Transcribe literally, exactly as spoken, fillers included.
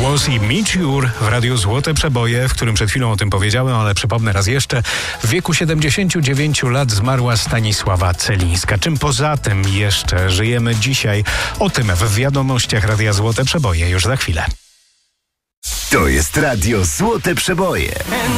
głos i Miciur w Radiu Złote Przeboje, w którym przed chwilą o tym powiedziałem, ale przypomnę raz jeszcze. W wieku siedemdziesięciu dziewięciu lat zmarła Stanisława Celińska. Czym poza tym jeszcze żyjemy dzisiaj? O tym w wiadomościach Radia Złote Przeboje już za chwilę. To jest Radio Złote Przeboje.